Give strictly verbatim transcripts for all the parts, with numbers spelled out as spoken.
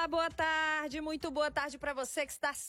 Olá, boa tarde, muito boa tarde para você que está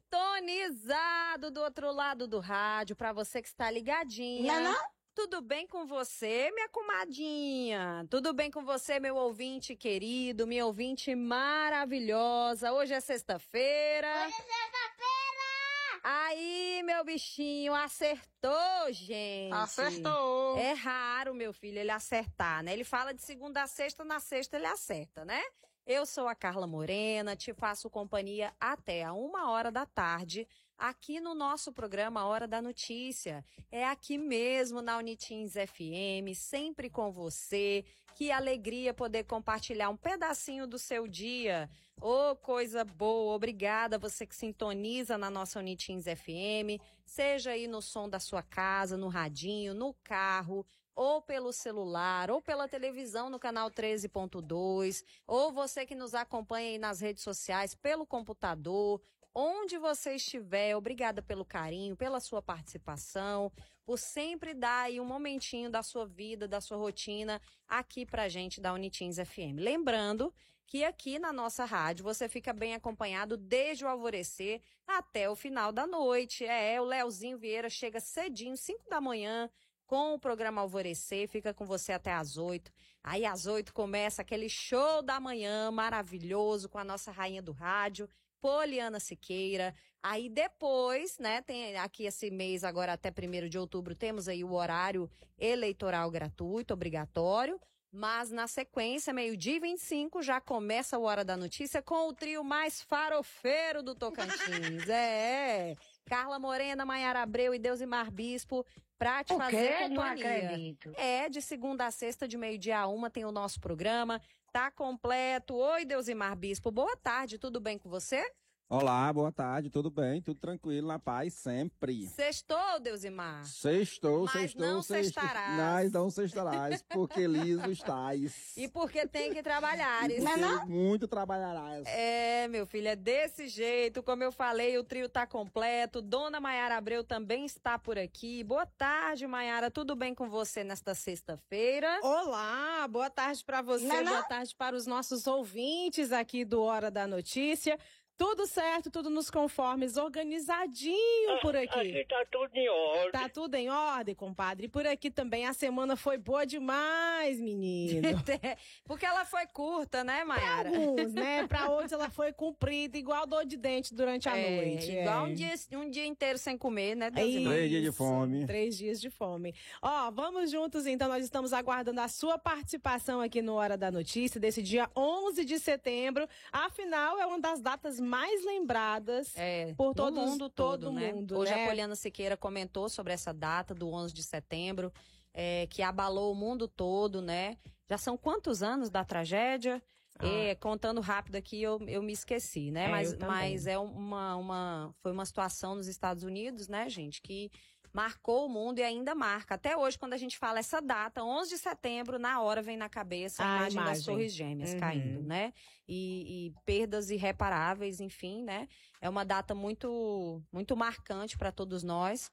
sintonizado do outro lado do rádio, para você que está ligadinha. Não, não? Tudo bem com você, minha comadinha? Tudo bem com você, meu ouvinte querido, minha ouvinte maravilhosa? Hoje é sexta-feira. Hoje é sexta-feira! Aí, meu bichinho, acertou, gente. Acertou. É raro, meu filho, ele acertar, né? Ele fala de segunda a sexta, na sexta ele acerta, né? Eu sou a Carla Morena, te faço companhia até a uma hora da tarde, aqui no nosso programa Hora da Notícia. É aqui mesmo na Unitins F M, sempre com você. Que alegria poder compartilhar um pedacinho do seu dia. Ô, oh, coisa boa, obrigada você que sintoniza na nossa Unitins F M, seja aí no som da sua casa, no radinho, no carro, ou pelo celular, ou pela televisão no canal treze ponto dois, ou você que nos acompanha aí nas redes sociais, pelo computador, onde você estiver. Obrigada pelo carinho, pela sua participação, por sempre dar aí um momentinho da sua vida, da sua rotina, aqui pra gente da Unitins F M. Lembrando que aqui na nossa rádio você fica bem acompanhado desde o alvorecer até o final da noite. É, o Leozinho Vieira chega cedinho, cinco da manhã, com o programa Alvorecer, fica com você até às oito. Aí às oito começa aquele show da manhã maravilhoso com a nossa rainha do rádio, Poliana Siqueira. Aí depois, né, tem aqui esse mês agora até primeiro de outubro, temos aí o horário eleitoral gratuito, obrigatório. Mas na sequência, meio-dia e vinte e cinco, já começa o Hora da Notícia com o trio mais farofeiro do Tocantins. É, é. Carla Morena, Maiara Abreu e Deusimar Bispo, pra te o fazer quê? companhia. Não acredito. É, de segunda a sexta, de meio-dia a uma, tem o nosso programa. Tá completo. Oi, Deusimar Bispo, boa tarde, tudo bem com você? Olá, boa tarde, tudo bem? Tudo tranquilo, na paz, sempre. Sextou, Deusimar? Sextou, Mas sextou, não sextou. sextarás. Mas não sextarás, porque liso estás. E porque tem que trabalhar. E porque não? Muito trabalharás. É, meu filho, é desse jeito. Como eu falei, o trio tá completo. Dona Maiara Abreu também está por aqui. Boa tarde, Maiara. Tudo bem com você nesta sexta-feira? Olá, boa tarde para você, não, não? boa tarde para os nossos ouvintes aqui do Hora da Notícia. Tudo certo, tudo nos conformes, organizadinho por aqui. Aqui tá tudo em ordem. Tá tudo em ordem, compadre. E por aqui também a semana foi boa demais, menino. Porque ela foi curta, né, Maiara? Pra alguns, né? Pra outros ela foi comprida, igual dor de dente durante a é, noite. Igual é. um, dia, um dia inteiro sem comer, né, Três dias de fome. Três dias de fome. Ó, vamos juntos então, nós estamos aguardando a sua participação aqui no Hora da Notícia, desse dia onze de setembro. Afinal, é uma das datas mais lembradas é, por todo mundo todo, todo né? mundo, Hoje né? a Poliana Siqueira comentou sobre essa data do onze de setembro, é, que abalou o mundo todo, né? Já são quantos anos da tragédia? Ah. É, contando rápido aqui, eu, eu me esqueci, né? É, mas, mas é uma, uma, foi uma situação nos Estados Unidos, né, gente, que marcou o mundo e ainda marca. Até hoje, quando a gente fala essa data, onze de setembro, na hora vem na cabeça a, a imagem, imagem das Torres Gêmeas uhum. caindo, né? E, e perdas irreparáveis, enfim, né? É uma data muito, muito marcante para todos nós.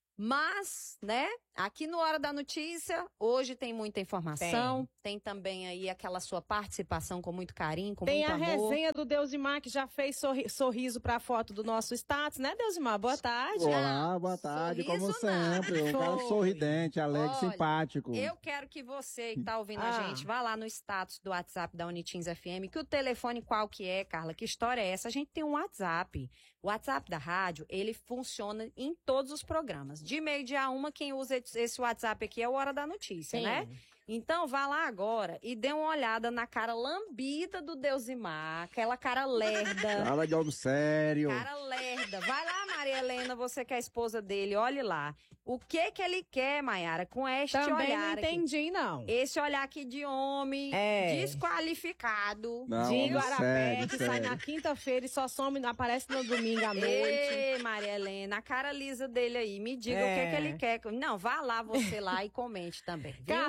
Mas, né, aqui no Hora da Notícia, hoje tem muita informação, tem, tem também aí aquela sua participação com muito carinho, com tem muito amor. Tem a resenha do Deusimar, que já fez sorri sorriso pra foto do nosso status, né, Deusimar? Boa tarde. Olá, boa tarde, como sempre, um cara sorridente, alegre, Olha, simpático. Eu quero que você que tá ouvindo ah. a gente, vá lá no status do WhatsApp da Unitins F M, que o telefone qual que é, Carla, que história é essa? A gente tem um WhatsApp. O WhatsApp da rádio, ele funciona em todos os programas. De meio-dia a uma, quem usa esse WhatsApp aqui é o Hora da Notícia, Sim. né? Então, vá lá agora e dê uma olhada na cara lambida do Deusimar, aquela cara lerda. Cara de homem sério. Cara lerda. Vai lá, Maria Helena, você que é a esposa dele, olhe lá. O que que ele quer, Maiara, com este Também olhar não entendi, aqui? não. Esse olhar aqui de homem é. desqualificado. Não, de Guarapé, sério, que sério. sai na quinta-feira e só some, aparece no domingo à noite. Ei, Maria Helena, a cara lisa dele aí, me diga é. o que que ele quer. Não, vá lá você lá e comente também, viu? Carla, e nesse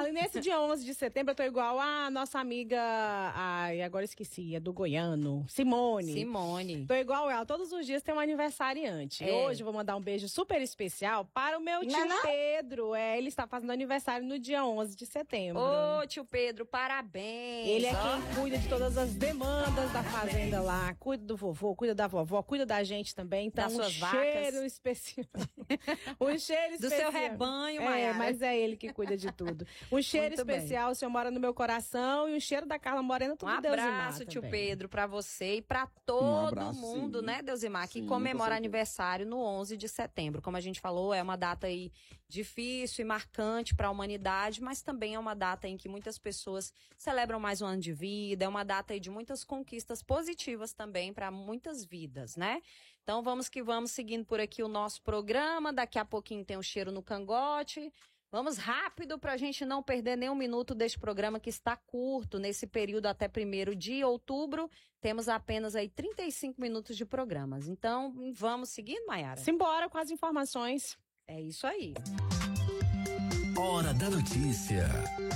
dia onze de setembro eu tô igual a nossa amiga, ai, agora esqueci, é do Goiano, Simone. Simone. Tô igual ela, todos os dias tem um aniversariante. É. Hoje eu vou mandar um beijo super especial para o meu tio Não, não. Pedro. É, ele está fazendo aniversário no dia onze de setembro. Ô, tio Pedro, parabéns. Ele é ó. quem cuida de todas as demandas da fazenda lá. Cuida do vovô, cuida da vovó, cuida da gente também. Então, Das um suas cheiro vacas. especial. um cheiro Do especial. seu rebanho, É, Maiara. mas é ele que cuida de tudo. Um cheiro Muito bem. especial, o senhor mora no meu coração. E o cheiro da Carla Morena, tudo Um Deus abraço, tio também. Pedro, pra você e pra todo abraço, mundo, sim. né, Deusimar, que Sim, comemora com certeza. aniversário no onze de setembro. Como a gente falou, é uma data aí difícil e marcante para a humanidade, mas também é uma data em que muitas pessoas celebram mais um ano de vida, é uma data aí de muitas conquistas positivas também para muitas vidas, né? Então vamos que vamos, seguindo por aqui o nosso programa. Daqui a pouquinho tem o cheiro no cangote. Vamos rápido para a gente não perder nem um minuto deste programa que está curto. Nesse período até primeiro de outubro, temos apenas aí trinta e cinco minutos de programas. Então, vamos seguindo, Maiara? Simbora com as informações. É isso aí. Hora da notícia.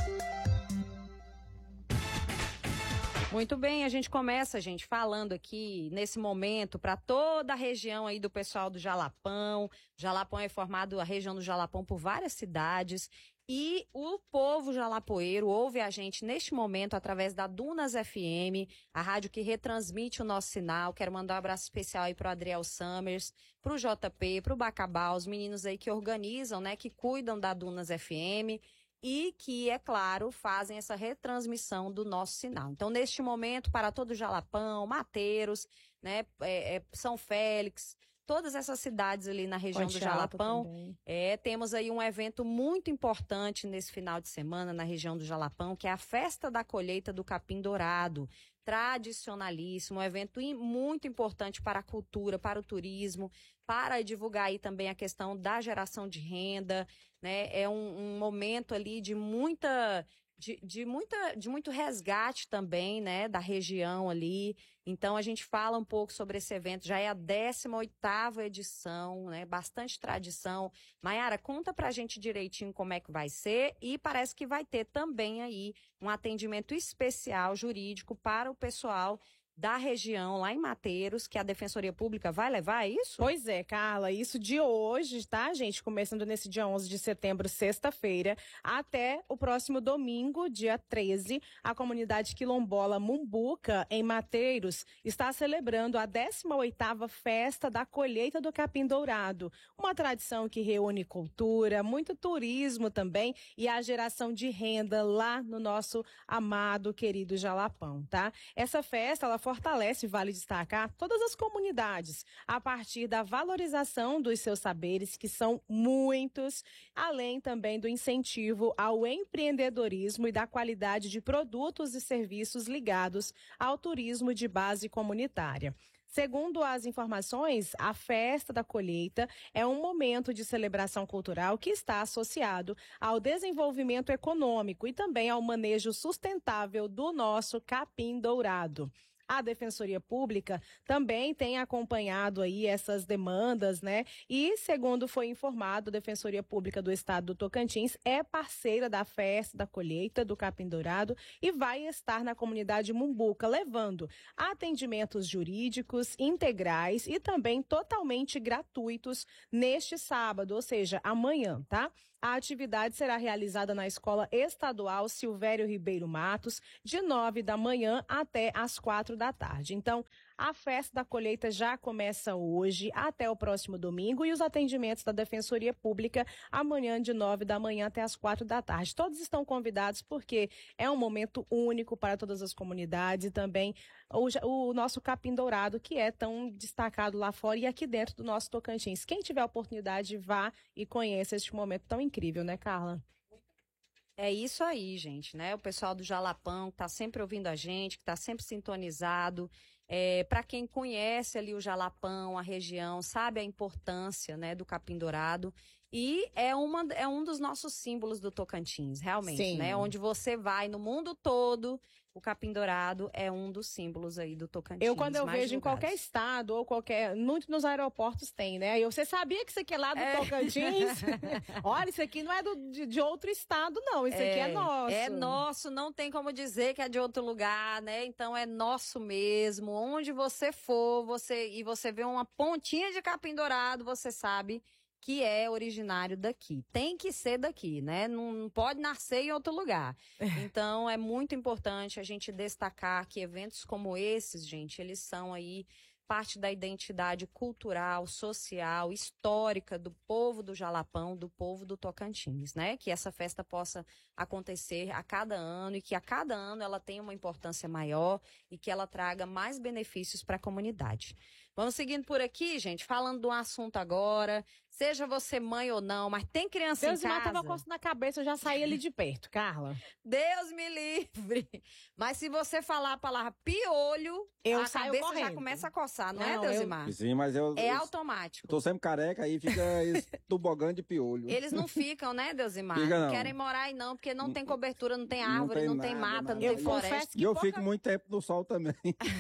Muito bem, a gente começa, gente, falando aqui nesse momento para toda a região aí do pessoal do Jalapão. Jalapão é formado, a região do Jalapão, por várias cidades. E o povo jalapoeiro ouve a gente neste momento através da Dunas F M, a rádio que retransmite o nosso sinal. Quero mandar um abraço especial aí pro Adriel Summers, pro J P, pro Bacabal, os meninos aí que organizam, né, que cuidam da Dunas F M. E que, é claro, fazem essa retransmissão do nosso sinal. Então, neste momento, para todo o Jalapão, Mateiros, né, é, é, São Félix, todas essas cidades ali na região Ponte do Alta Jalapão, também. é, temos aí um evento muito importante nesse final de semana na região do Jalapão, que é a Festa da Colheita do Capim Dourado. Tradicionalíssimo, um evento im- muito importante para a cultura, para o turismo, para divulgar aí também a questão da geração de renda, né? É um, um momento ali de muita, de, de muita, de muito resgate também, né? Da região ali. Então a gente fala um pouco sobre esse evento. Já é a décima oitava edição, né? Bastante tradição. Maiara, conta pra gente direitinho como é que vai ser, e parece que vai ter também aí um atendimento especial jurídico para o pessoal da região lá em Mateiros, que a Defensoria Pública vai levar, é isso? Pois é, Carla, isso de hoje, tá, gente? Começando nesse dia onze de setembro, sexta-feira, até o próximo domingo, dia treze, a comunidade quilombola Mumbuca, em Mateiros, está celebrando a décima oitava Festa da Colheita do Capim Dourado. Uma tradição que reúne cultura, muito turismo também e a geração de renda lá no nosso amado, querido Jalapão, tá? Essa festa, ela fortalece, vale destacar, todas as comunidades, a partir da valorização dos seus saberes, que são muitos, além também do incentivo ao empreendedorismo e da qualidade de produtos e serviços ligados ao turismo de base comunitária. Segundo as informações, a Festa da Colheita é um momento de celebração cultural que está associado ao desenvolvimento econômico e também ao manejo sustentável do nosso capim dourado. A Defensoria Pública também tem acompanhado aí essas demandas, né? E, segundo foi informado, a Defensoria Pública do Estado do Tocantins é parceira da Festa da Colheita do Capim Dourado e vai estar na comunidade Mumbuca, levando atendimentos jurídicos integrais e também totalmente gratuitos neste sábado, ou seja, amanhã, tá? A atividade será realizada na Escola Estadual Silvério Ribeiro Matos, de nove da manhã até às quatro da tarde. Então, a Festa da Colheita já começa hoje até o próximo domingo e os atendimentos da Defensoria Pública amanhã de nove da manhã até às quatro da tarde. Todos estão convidados porque é um momento único para todas as comunidades e também o, o nosso capim dourado, que é tão destacado lá fora e aqui dentro do nosso Tocantins. Quem tiver a oportunidade, vá e conheça este momento tão incrível, né, Carla? É isso aí, gente, né? O pessoal do Jalapão que tá sempre ouvindo a gente, que tá sempre sintonizado. É, para quem conhece ali o Jalapão, a região, sabe a importância, né, do capim dourado. E é, uma, é um dos nossos símbolos do Tocantins, realmente, Sim. né? Onde você vai no mundo todo, o capim dourado é um dos símbolos aí do Tocantins. Eu, quando eu mais vejo em divulgados. qualquer estado ou qualquer... Muito nos aeroportos tem, né? Eu, você sabia que isso aqui é lá do É. Tocantins? Olha, isso aqui não é do, de, de outro estado, não. Isso aqui é nosso. É nosso, não tem como dizer que é de outro lugar, né? Então é nosso mesmo. Onde você for, você e você vê uma pontinha de capim dourado, você sabe que é originário daqui. Tem que ser daqui, né? Não, não pode nascer em outro lugar. Então é muito importante a gente destacar que eventos como esses, gente, eles são aí parte da identidade cultural, social, histórica do povo do Jalapão, do povo do Tocantins, né? Que essa festa possa acontecer a cada ano e que a cada ano ela tenha uma importância maior e que ela traga mais benefícios para a comunidade. Vamos seguindo por aqui, gente, falando de um assunto agora, seja você mãe ou não, mas tem criança Deus em casa? tava coçando na cabeça, eu já saí ali de perto, Carla. Deus me livre. Mas se você falar a palavra piolho, Eu a saio cabeça já correndo. começa a coçar, não, é, Não, Deusimar? Sim, mas eu, É eu automático. tô sempre careca, aí fica esse tobogã de piolho. Eles não ficam, né, Deusimar? Fica não não. querem morar aí não, porque não tem cobertura, não tem Não árvore, tem não tem nada, mata, não nada. tem Eu floresta. confesso E eu pouca- fico muito tempo no sol também.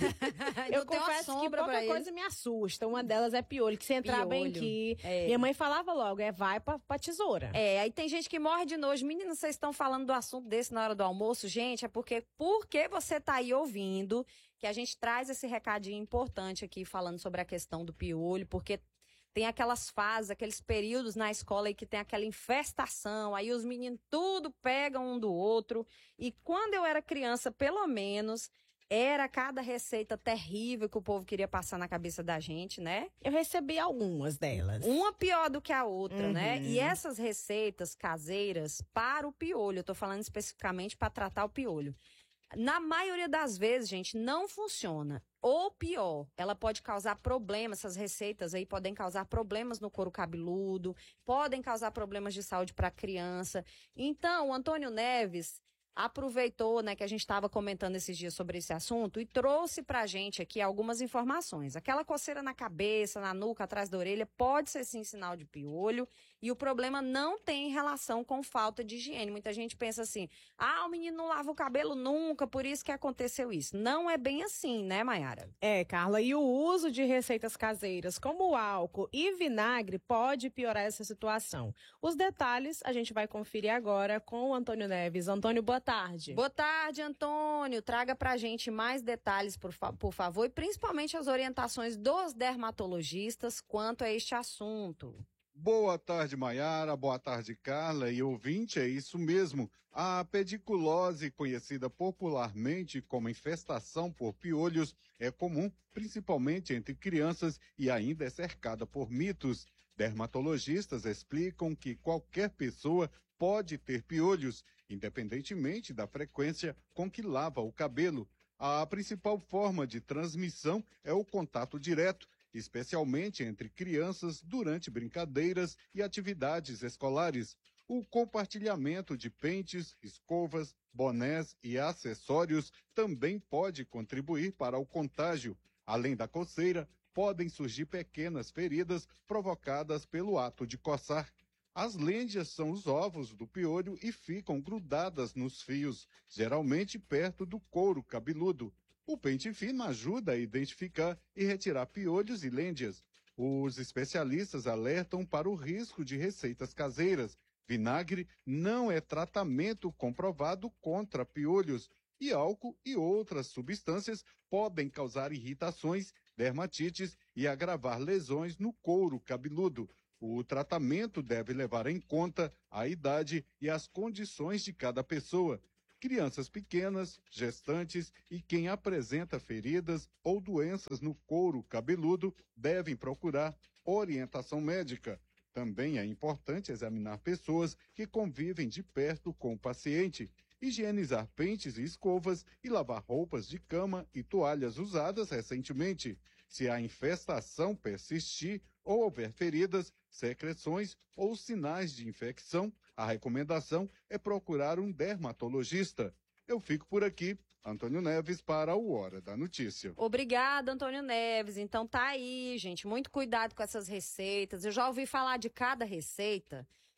Eu não tem uma confesso que sombra pra pouca eles. coisa me assusta. Uma delas é piolho, que se entrar bem Piolho. aqui. É. Minha mãe falava logo, é vai pra, pra tesoura. É, aí tem gente que morre de nojo. Meninas, vocês estão falando do assunto desse na hora do almoço? Gente, é porque, porque você tá aí ouvindo que a gente traz esse recadinho importante aqui falando sobre a questão do piolho, porque tem aquelas fases, aqueles períodos na escola aí que tem aquela infestação, aí os meninos tudo pegam um do outro. E quando eu era criança, pelo menos, era cada receita terrível que o povo queria passar na cabeça da gente, né? Eu recebi algumas delas. Uma pior do que a outra, Uhum. né? E essas receitas caseiras para o piolho, eu tô falando especificamente para tratar o piolho. Na maioria das vezes, gente, não funciona. Ou pior, ela pode causar problemas, essas receitas aí podem causar problemas no couro cabeludo, podem causar problemas de saúde para a criança. Então, o Antônio Neves aproveitou, né, que a gente estava comentando esses dias sobre esse assunto e trouxe pra gente aqui algumas informações. Aquela coceira na cabeça, na nuca, atrás da orelha, pode ser sim sinal de piolho e o problema não tem relação com falta de higiene. Muita gente pensa assim, ah, o menino não lava o cabelo nunca, por isso que aconteceu isso. Não é bem assim, né, Mayara? É, Carla, e o uso de receitas caseiras como álcool e vinagre pode piorar essa situação. Os detalhes a gente vai conferir agora com o Antônio Neves. Antônio, boa tarde. Boa tarde, Antônio. Traga pra gente mais detalhes, por, fa- por favor, e principalmente as orientações dos dermatologistas quanto a este assunto. Boa tarde, Maiara. Boa tarde, Carla. E ouvinte, é isso mesmo. A pediculose, conhecida popularmente como infestação por piolhos, é comum, principalmente entre crianças, e ainda é cercada por mitos. Dermatologistas explicam que qualquer pessoa pode ter piolhos, independentemente da frequência com que lava o cabelo. A principal forma de transmissão é o contato direto, especialmente entre crianças durante brincadeiras e atividades escolares. O compartilhamento de pentes, escovas, bonés e acessórios também pode contribuir para o contágio. Além da coceira, podem surgir pequenas feridas provocadas pelo ato de coçar. As lêndias são os ovos do piolho e ficam grudadas nos fios, geralmente perto do couro cabeludo. O pente fino ajuda a identificar e retirar piolhos e lêndias. Os especialistas alertam para o risco de receitas caseiras. Vinagre não é tratamento comprovado contra piolhos e álcool e outras substâncias podem causar irritações, dermatites e agravar lesões no couro cabeludo. O tratamento deve levar em conta a idade e as condições de cada pessoa. Crianças pequenas, gestantes e quem apresenta feridas ou doenças no couro cabeludo devem procurar orientação médica. Também é importante examinar pessoas que convivem de perto com o paciente, higienizar pentes e escovas e lavar roupas de cama e toalhas usadas recentemente. Se a infestação persistir ou houver feridas, secreções ou sinais de infecção, a recomendação é procurar um dermatologista. Eu fico por aqui, Antônio Neves, para o Hora da Notícia. Obrigada, Antônio Neves. Então tá aí, gente. Muito cuidado com essas receitas. Eu já ouvi falar de cada receita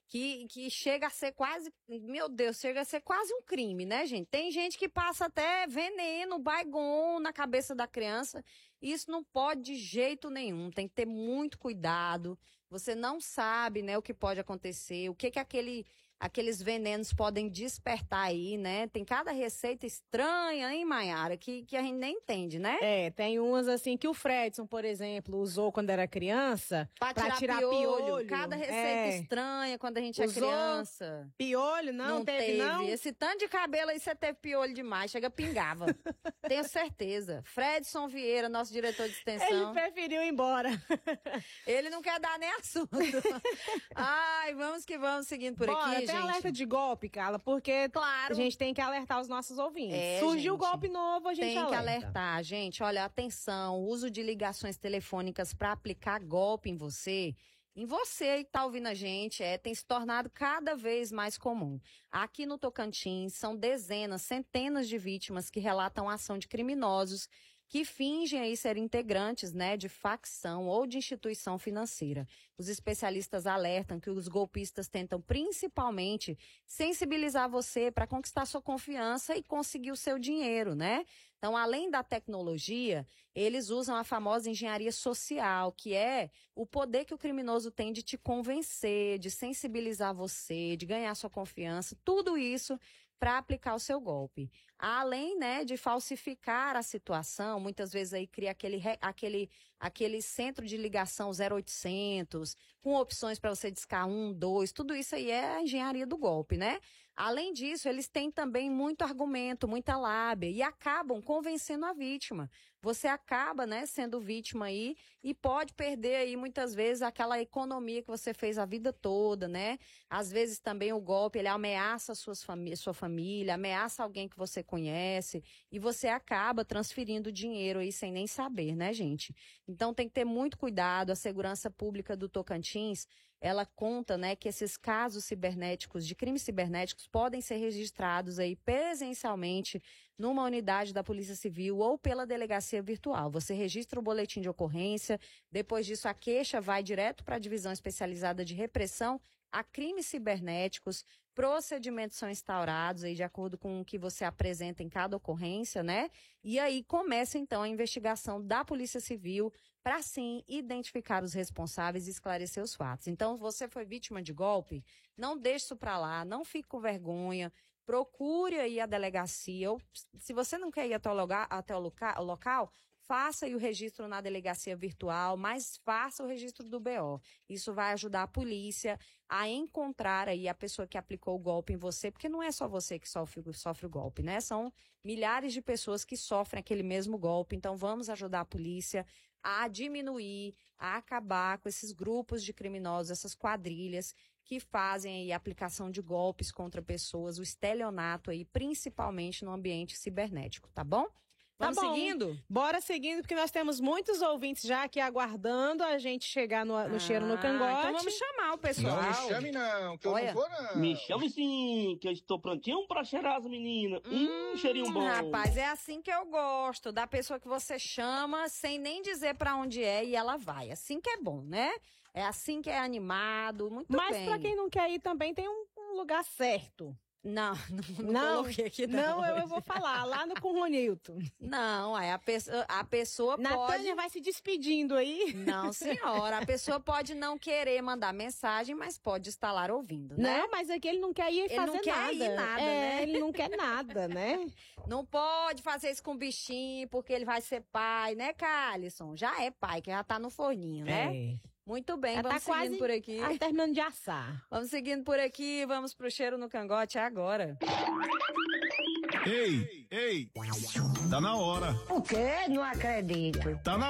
que, que chega a ser quase, meu Deus, chega a ser quase um crime, né, gente? Tem gente que passa até veneno, Baygon na cabeça da criança. Isso não pode de jeito nenhum, tem que ter muito cuidado. Você não sabe, né, o que pode acontecer, o que que aquele... aqueles venenos podem despertar aí, né? Tem cada receita estranha, hein, Maiara, que, que a gente nem entende, né? É, tem umas assim que o Fredson, por exemplo, usou quando era criança. Pra pra tirar, tirar piolho. piolho. Cada receita É. estranha quando a gente Usou é criança. Piolho? Não, Não teve, não? Esse tanto de cabelo aí, você teve piolho demais. Chega, pingava. Tenho certeza. Fredson Vieira, nosso diretor de Ele extensão. preferiu ir embora. Ele não quer dar nem assunto. Ai, vamos que vamos, seguindo por Bora, aqui, tem gente. alerta de golpe, Carla, porque Claro. a gente tem que alertar os nossos ouvintes. É, Surgiu gente. golpe novo, a gente Tem que alerta. alertar, gente. Olha, atenção, uso de ligações telefônicas para aplicar golpe em você, em você que tá ouvindo a gente, é, tem se tornado cada vez mais comum. Aqui no Tocantins, são dezenas, centenas de vítimas que relatam a ação de criminosos que fingem aí ser integrantes, né, de facção ou de instituição financeira. Os especialistas alertam que os golpistas tentam principalmente sensibilizar você para conquistar sua confiança e conseguir o seu dinheiro, né? Então, além da tecnologia, eles usam a famosa engenharia social, que é o poder que o criminoso tem de te convencer, de sensibilizar você, de ganhar sua confiança, tudo isso para aplicar o seu golpe. Além, né, de falsificar a situação, muitas vezes aí cria aquele, re- aquele, aquele centro de ligação zero oitocentos, com opções para você discar um, dois, tudo isso aí é a engenharia do golpe, né? Além disso, eles têm também muito argumento, muita lábia e acabam convencendo a vítima. Você acaba, né, sendo vítima aí e pode perder aí muitas vezes aquela economia que você fez a vida toda, né? Às vezes também o golpe, ele ameaça suas fami- sua família, ameaça alguém que você conhece e você acaba transferindo dinheiro aí sem nem saber, né, gente? Então tem que ter muito cuidado. A segurança pública do Tocantins, ela conta, né, que esses casos cibernéticos, de crimes cibernéticos, podem ser registrados aí presencialmente numa unidade da Polícia Civil ou pela delegacia virtual. Você registra o boletim de ocorrência, depois disso a queixa vai direto para a divisão especializada de repressão a crimes cibernéticos, procedimentos são instaurados aí de acordo com o que você apresenta em cada ocorrência, né? E aí começa então a investigação da Polícia Civil para sim identificar os responsáveis e esclarecer os fatos. Então, você foi vítima de golpe, não deixe isso para lá, não fique com vergonha, procure aí a delegacia, ou se você não quer ir até o, lugar, até o, loca, o local, faça aí o registro na delegacia virtual, mas faça o registro do B O. Isso vai ajudar a polícia a encontrar aí a pessoa que aplicou o golpe em você, porque não é só você que sofre, sofre o golpe, né? São milhares de pessoas que sofrem aquele mesmo golpe. Então, vamos ajudar a polícia a diminuir, a acabar com esses grupos de criminosos, essas quadrilhas que fazem aí a aplicação de golpes contra pessoas, o estelionato aí, principalmente no ambiente cibernético, tá bom? Vamos Tá bom. seguindo? Bora seguindo, porque nós temos muitos ouvintes já aqui aguardando a gente chegar no, no cheiro no Ah, cangote. Então vamos chamar o pessoal. Não me chame não, que eu Olha. não vou não. Me chame sim, que eu estou prontinho pra cheirar as meninas. Hum, cheirinho bom. Rapaz, é assim que eu gosto, da pessoa que você chama sem nem dizer pra onde é e ela vai. Assim que é bom, né? É assim que é animado, muito Mas bem. pra quem não quer ir também tem um, um lugar certo. Não, não, não, Não, coloquei aqui Não, não. eu, eu vou falar, lá no com o Ronilton. Não, aí a, pessoa, a pessoa Natânia pode... vai se despedindo aí. Não, senhora, a pessoa pode não querer mandar mensagem, mas pode estar lá ouvindo, né? Não, mas aqui ele não quer ir Ele fazer não quer nada. ir nada, é, né? ele não quer nada, né? Não pode fazer isso com o bichinho, porque ele vai ser pai, né, Carlisson? Já é pai, que já tá no forninho, né? É. Muito bem, Já vamos tá seguindo quase por aqui. ah, terminando de assar. Vamos seguindo por aqui, vamos pro cheiro no cangote agora. Ei, ei, tá na hora. O quê? Não acredito. Tá na